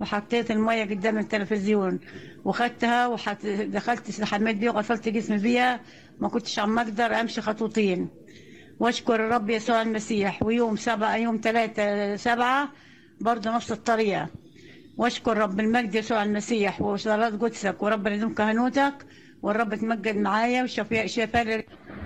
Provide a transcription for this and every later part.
حطيت المية قدام التلفزيون وخدتها دخلت استحميت بيها وغسلت جسمي بيها. ما كنتش عم أقدر أمشي خطوتين. واشكر الرب يسوع المسيح. ويوم 7 يوم 3/7 برضه نفس الطريقة. واشكر رب المجد يسوع المسيح وصلاة قدسك ورب يدوم كهنوتك. والرب تمجد معايا وشفاء.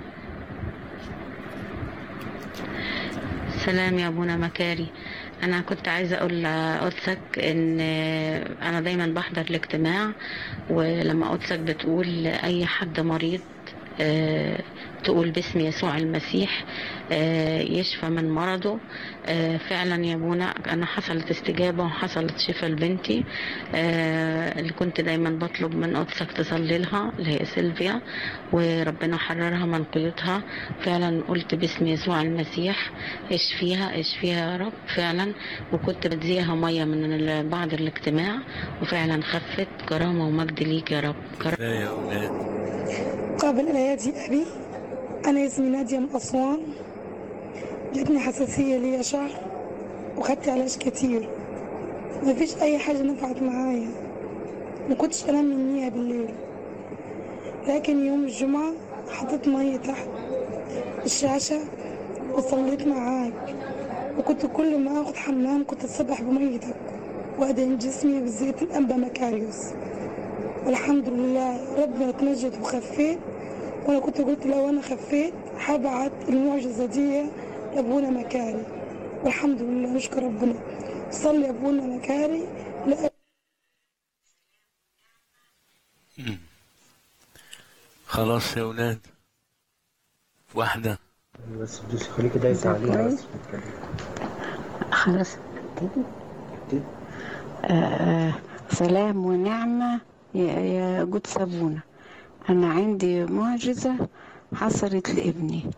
سلام يا ابونا مكاري. انا كنت عايزه اقول لقدسك ان انا دايما بحضر الاجتماع، ولما قدسك بتقول اي حد مريض تقول باسم يسوع المسيح يشفى من مرضه. فعلا يا ابونا انا حصلت استجابه وحصلت شفاء لبنتي اللي كنت دايما بطلب من قدسك تصلي لها، اللي هي سيلفيا، وربنا حررها من قيودها. فعلا قلت باسم يسوع المسيح اشفيها اشفيها يا رب فعلا. وكنت بديها ميه من بعد الاجتماع وفعلا خفت. كرامه ومجد ليك يا رب. يا أولاد قابل الآيات يا أبي. أنا اسمي نادية من أسوان. جاتني حساسية ليا شهر وخدت علاج كتير، مفيش أي حاجة نفعت معايا. مكنتش أنام منيها بالليل، لكن يوم الجمعة حطيت مية تحت الشاشة وصليت معاك، وكنت كل ما أخد حمام كنت أتسبح بميتك وأدهن جسمي بزيت الأنبا مكاريوس. والحمد لله ربنا اتمجد وخفيت. وانا كنت قلت لو انا خفيت هبعت المعجزه دي لابونا مكاري، والحمد لله نشكر ربنا. صلي يا ابونا مكاري. خلاص يا أولاد واحدة بس دوسي خليكي دايسة عليها بس. خلاص. سلام ونعمة يا قدس أبونا. أنا عندي معجزة حصلت لابني.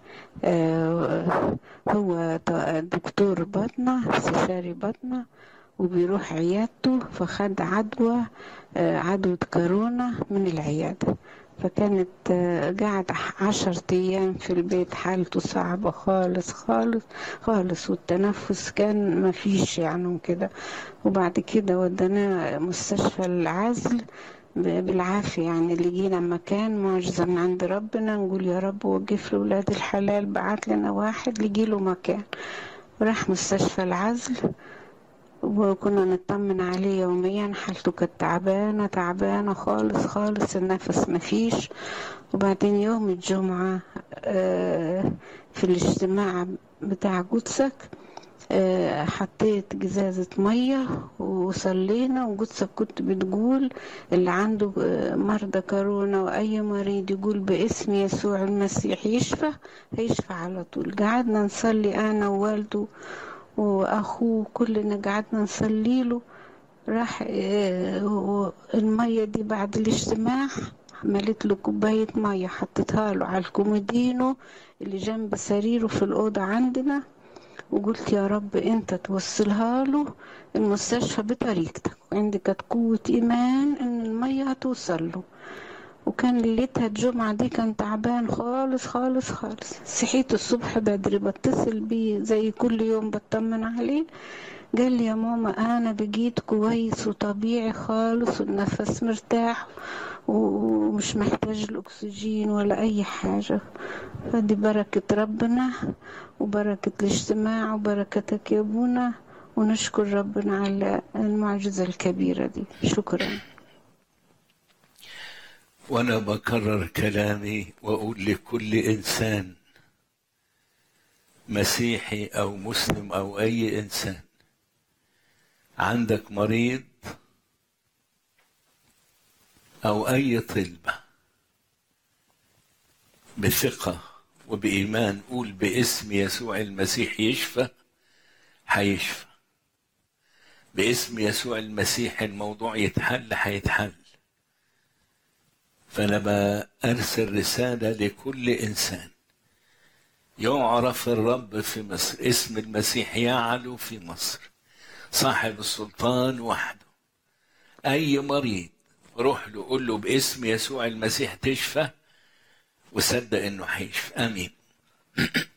هو دكتور باطنة، استشاري باطنة، وبيروح عيادته، فخد عدوى كورونا من العيادة. فكانت قاعد 10 أيام في البيت، حالته صعبة خالص خالص خالص، والتنفس كان مفيش يعني وكده. وبعد كده ودنا مستشفى العزل بالعافية يعني. اللي جينا مكان معجزة من عند ربنا، نقول يا رب وقف لولاد الحلال، بعت لنا واحد لجيله مكان. راح مستشفى العزل وكنا نطمن عليه يوميا، حالته كانت تعبانة خالص خالص، النفس مفيش. وبعدين يوم الجمعة في الاجتماع بتاع قدسك حطيت جزازة مية وصلينا، وقدسك كنت بتقول اللي عنده مرضى كورونا وأي مريض يقول باسم يسوع المسيح يشفى، هيشفى على طول. قعدنا نصلي أنا ووالده وأخوه، كلنا قعدنا نصلي له. راح المية دي بعد الاجتماع عملت له كوباية مية، حطيتها له على الكومودينو اللي جنب سريره في الأوضة عندنا، وقلت يا رب انت توصلها له المستشفى بطريقتك. وعندي كانت قوة ايمان ان المية هتوصل له. وكان ليلتها الجمعة دي كان تعبان خالص خالص خالص. صحيت الصبح بدري بتصل بيه زي كل يوم بطمن عليه، قال لي يا ماما انا بقيت كويس وطبيعي خالص والنفس مرتاح ومش محتاج الاكسجين ولا اي حاجة. فدي بركة ربنا وبركة الاجتماع وبركتك يا ابونا، ونشكر ربنا على المعجزة الكبيرة دي. شكرا. وأنا بكرر كلامي وأقول لكل إنسان مسيحي أو مسلم أو أي إنسان عندك مريض أو أي طلبة، بثقة وبإيمان قول باسم يسوع المسيح يشفى، هيشفى. باسم يسوع المسيح الموضوع يتحل، هيتحل. فأنا بأرسل رسالة لكل إنسان يعرف الرب في مصر، اسم المسيح يعلو في مصر، صاحب السلطان وحده. أي مريض روح له قول له باسم يسوع المسيح تشفى، وصدق إنه هيشفى. آمين.